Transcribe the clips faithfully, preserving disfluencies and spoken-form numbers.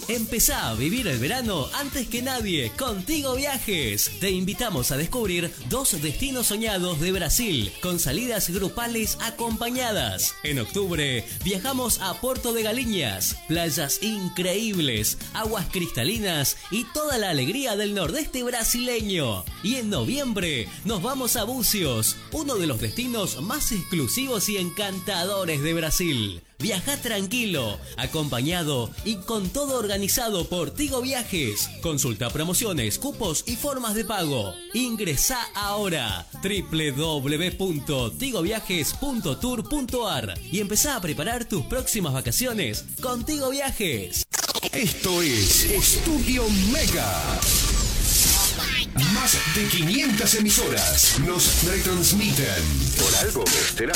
Empezá a vivir el verano antes que nadie con Tigo Viajes. Te invitamos a descubrir dos destinos soñados de Brasil con salidas grupales acompañadas. En octubre viajamos a Porto de Galinhas, playas increíbles, aguas cristalinas y toda la alegría del nordeste brasileño. Y en noviembre nos vamos a Búzios, uno de los destinos más exclusivos y encantadores de Brasil. Viaja tranquilo, acompañado y con todo organizado por Tigo Viajes. Consulta promociones, cupos y formas de pago. Ingresá ahora doble u doble u doble u punto tigo viajes punto tour punto a r y empezá a preparar tus próximas vacaciones con Tigo Viajes. Esto es Estudio Mega. Más de quinientas emisoras nos retransmiten. Por algo será.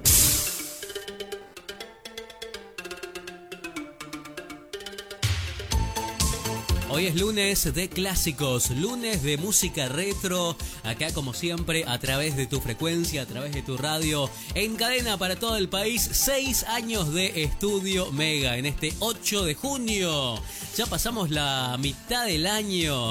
Hoy es lunes de clásicos, lunes de música retro, acá como siempre a través de tu frecuencia, a través de tu radio, en cadena para todo el país, seis años de Estudio Mega en este ocho de junio. Ya pasamos la mitad del año.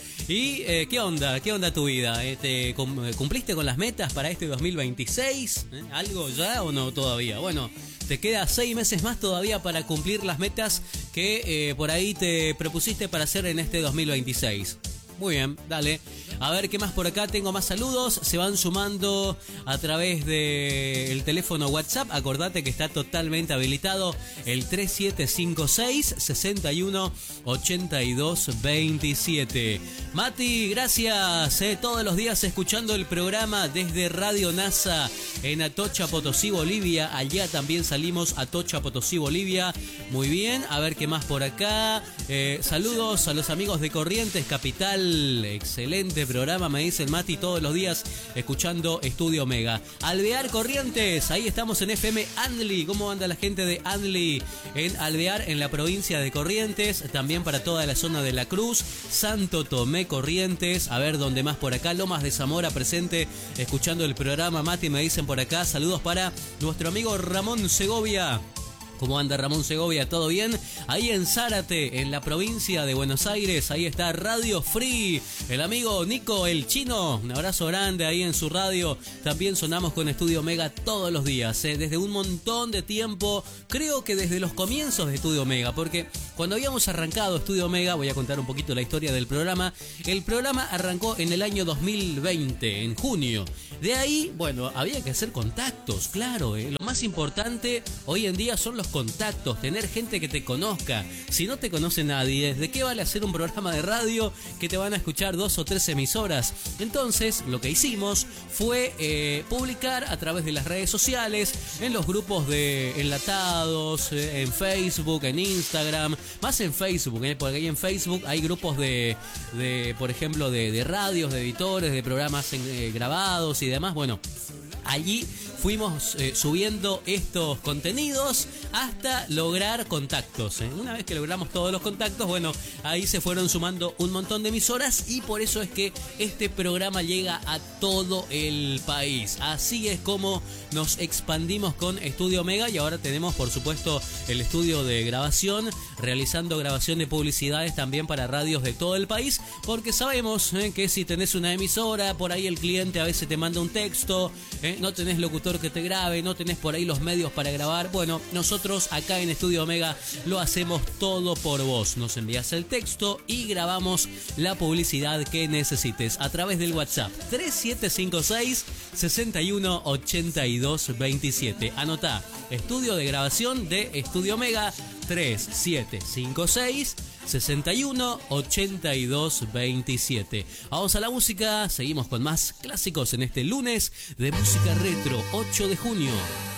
¿Y eh, qué onda? ¿Qué onda tu vida? Eh, ¿Te cumpliste con las metas para este dos mil veintiséis? ¿Eh? ¿Algo ya o no todavía? Bueno, te queda seis meses más todavía para cumplir las metas que eh, por ahí te propusiste para hacer en este dos mil veintiséis. Muy bien, dale. A ver qué más por acá. Tengo más saludos. Se van sumando a través del teléfono WhatsApp. Acordate que está totalmente habilitado el tres siete cinco seis, seis uno, ocho dos dos siete. Mati, gracias. Eh, todos los días escuchando el programa desde Radio NASA en Atocha, Potosí, Bolivia. Allá también salimos a Atocha, Potosí, Bolivia. Muy bien. A ver qué más por acá. Eh, saludos a los amigos de Corrientes Capital. Excelente programa, me dice el Mati, todos los días escuchando Estudio Mega. Alvear, Corrientes, ahí estamos en F M Andli. ¿Cómo anda la gente de Andli? En Alvear, en la provincia de Corrientes, también para toda la zona de La Cruz, Santo Tomé, Corrientes, a ver dónde más por acá, Lomas de Zamora presente, escuchando el programa. Mati, me dicen por acá, saludos para nuestro amigo Ramón Segovia. ¿Cómo anda Ramón Segovia? ¿Todo bien? Ahí en Zárate, en la provincia de Buenos Aires, ahí está Radio Free, el amigo Nico el Chino, un abrazo grande ahí en su radio. También sonamos con Estudio Mega todos los días, ¿eh? Desde un montón de tiempo, creo que desde los comienzos de Estudio Mega, porque cuando habíamos arrancado Estudio Mega, voy a contar un poquito la historia del programa, el programa arrancó en el año dos mil veinte, en junio. De ahí, bueno, había que hacer contactos, claro, ¿eh? Lo más importante hoy en día son los contactos, tener gente que te conozca. Si no te conoce nadie, ¿de qué vale hacer un programa de radio que te van a escuchar dos o tres emisoras? Entonces, lo que hicimos fue eh, publicar a través de las redes sociales, en los grupos de enlatados, eh, en Facebook, en Instagram, más en Facebook, ¿eh? Porque ahí en Facebook hay grupos de, de por ejemplo, de, de radios, de editores, de programas eh, grabados y demás. Bueno, allí fuimos eh, subiendo estos contenidos hasta lograr contactos, ¿eh? Una vez que logramos todos los contactos, bueno, ahí se fueron sumando un montón de emisoras y por eso es que este programa llega a todo el país. Así es como nos expandimos con Estudio Mega y ahora tenemos, por supuesto, el estudio de grabación, realizando grabación de publicidades también para radios de todo el país, porque sabemos ¿eh? que si tenés una emisora, por ahí el cliente a veces te manda un texto, ¿eh? no tenés locutor que te grabe, no tenés por ahí los medios para grabar. Bueno, nosotros acá en Estudio Mega lo hacemos todo por vos. Nos envías el texto y grabamos la publicidad que necesites a través del WhatsApp tres siete cinco seis, seis uno, ocho dos dos siete. Anotá, estudio de grabación de Estudio Mega tres siete cinco seis, seis uno, ocho dos dos siete. Vamos a la música, seguimos con más clásicos en este lunes de música retro, ocho de junio.